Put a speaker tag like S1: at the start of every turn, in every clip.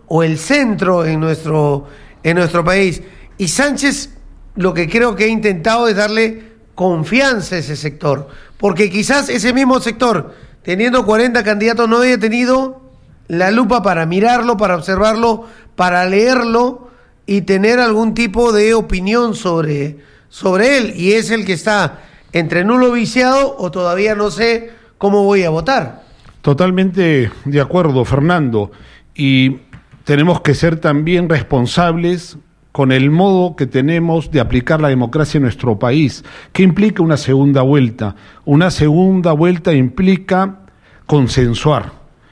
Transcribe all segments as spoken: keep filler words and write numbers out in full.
S1: o el centro en nuestro, en nuestro país. Y Sánchez lo que creo que ha intentado es darle confianza a ese sector, porque quizás ese mismo sector, teniendo cuarenta candidatos, no haya tenido la lupa para mirarlo, para observarlo, para leerlo y tener algún tipo de opinión sobre, sobre él, y es el que está entre nulo viciado o todavía no sé cómo voy a votar.
S2: Totalmente de acuerdo, Fernando, y tenemos que ser también responsables con el modo que tenemos de aplicar la democracia en nuestro país. ¿Qué implica una segunda vuelta? Una segunda vuelta implica consensuar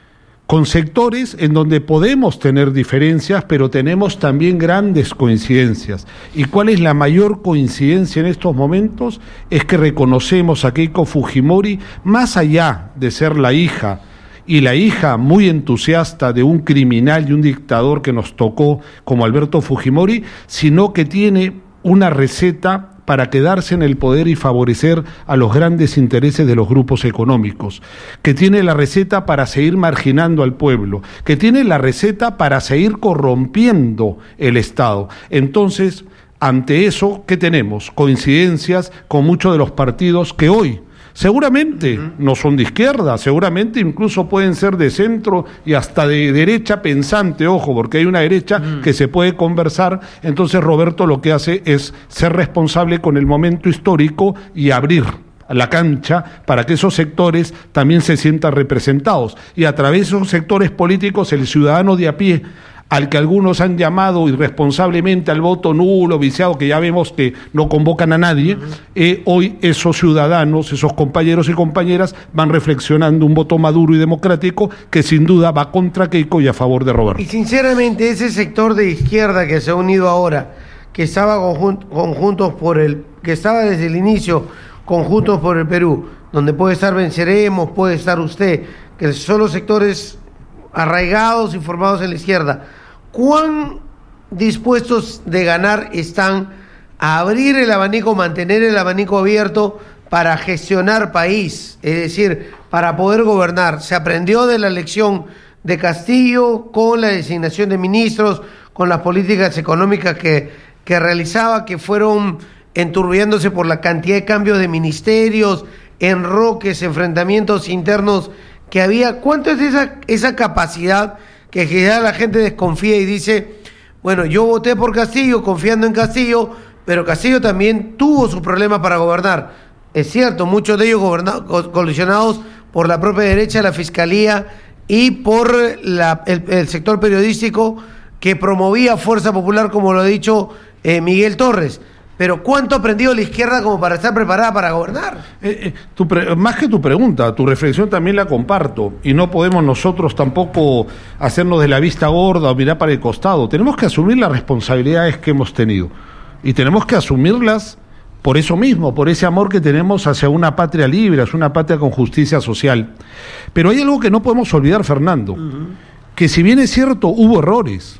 S2: con sectores en donde podemos tener diferencias, pero tenemos también grandes coincidencias. ¿Y cuál es la mayor coincidencia en estos momentos? Es que reconocemos a Keiko Fujimori, más allá de ser la hija, y la hija muy entusiasta de un criminal y un dictador que nos tocó como Alberto Fujimori, sino que tiene una receta para quedarse en el poder y favorecer a los grandes intereses de los grupos económicos, que tiene la receta para seguir marginando al pueblo, que tiene la receta para seguir corrompiendo el Estado. Entonces, ante eso, ¿qué tenemos? Coincidencias con muchos de los partidos que hoy seguramente uh-huh. no son de izquierda, seguramente incluso pueden ser de centro y hasta de derecha pensante, ojo, porque hay una derecha uh-huh. que se puede conversar. Entonces Roberto lo que hace es ser responsable con el momento histórico y abrir la cancha para que esos sectores también se sientan representados, y a través de esos sectores políticos el ciudadano de a pie, al que algunos han llamado irresponsablemente al voto nulo, viciado, que ya vemos que no convocan a nadie, uh-huh. eh, hoy esos ciudadanos, esos compañeros y compañeras van reflexionando un voto maduro y democrático que sin duda va contra Keiko y a favor de Roberto.
S1: Y sinceramente ese sector de izquierda que se ha unido ahora, que estaba conjun- conjuntos por el, que estaba desde el inicio conjuntos por el Perú, donde puede estar Venceremos, puede estar usted, que son los sectores arraigados y formados en la izquierda, ¿cuán dispuestos de ganar están a abrir el abanico, mantener el abanico abierto para gestionar país? Es decir, para poder gobernar. Se aprendió de la lección de Castillo con la designación de ministros, con las políticas económicas que, que realizaba, que fueron enturbiándose por la cantidad de cambios de ministerios, enroques, enfrentamientos internos que había. ¿Cuánto es esa, esa capacidad que quizá la gente desconfía y dice, bueno, yo voté por Castillo confiando en Castillo, pero Castillo también tuvo sus problemas para gobernar? Es cierto, muchos de ellos gobernados, colisionados por la propia derecha, la fiscalía y por la, el, el sector periodístico que promovía Fuerza Popular, como lo ha dicho eh, Miguel Torres. Pero ¿cuánto ha aprendido la izquierda como para estar preparada para gobernar?
S2: Eh, eh, tu pre- más que tu pregunta, tu reflexión también la comparto, y no podemos nosotros tampoco hacernos de la vista gorda o mirar para el costado. Tenemos que asumir las responsabilidades que hemos tenido, y tenemos que asumirlas por eso mismo, por ese amor que tenemos hacia una patria libre, hacia una patria con justicia social. Pero hay algo que no podemos olvidar, Fernando, uh-huh. que si bien es cierto, hubo errores,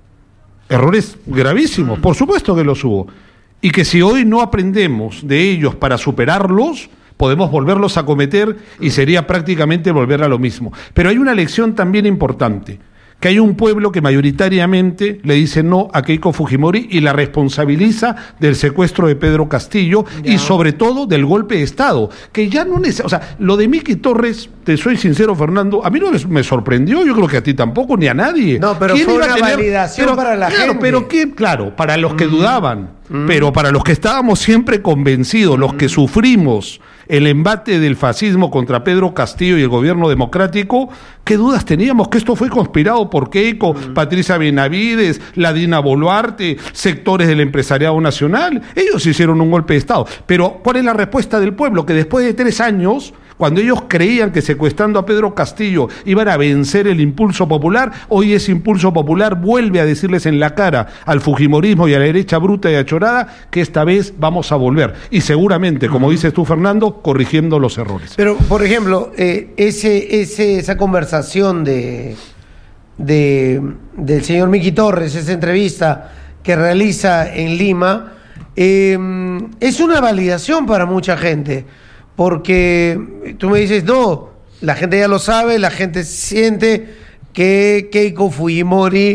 S2: errores gravísimos, uh-huh. por supuesto que los hubo, y que si hoy no aprendemos de ellos para superarlos, podemos volverlos a cometer y sería prácticamente volver a lo mismo. Pero hay una lección también importante, que hay un pueblo que mayoritariamente le dice no a Keiko Fujimori y la responsabiliza del secuestro de Pedro Castillo ya. y sobre todo del golpe de Estado, que ya no necesita, o sea, lo de Miki Torres, te soy sincero, Fernando, a mí no me sorprendió, yo creo que a ti tampoco, ni a nadie.
S1: No, pero fue una tener... validación pero, para la
S2: claro,
S1: gente.
S2: Pero que, claro, para los que mm. dudaban, mm. pero para los que estábamos siempre convencidos, los mm. que sufrimos el embate del fascismo contra Pedro Castillo y el gobierno democrático, ¿qué dudas teníamos? Que esto fue conspirado por Keiko, mm. Patricia Benavides, la Dina Boluarte, sectores del empresariado nacional. Ellos hicieron un golpe de Estado. Pero ¿cuál es la respuesta del pueblo? Que después de tres años, cuando ellos creían que secuestrando a Pedro Castillo iban a vencer el impulso popular, hoy ese impulso popular vuelve a decirles en la cara al fujimorismo y a la derecha bruta y achorada que esta vez vamos a volver. Y seguramente, como dices tú, Fernando, corrigiendo los errores.
S1: Pero, por ejemplo, eh, ese, ese, esa conversación de, de del señor Miki Torres, esa entrevista que realiza en Lima, eh, es una validación para mucha gente. Porque tú me dices, no, la gente ya lo sabe, la gente siente que Keiko Fujimori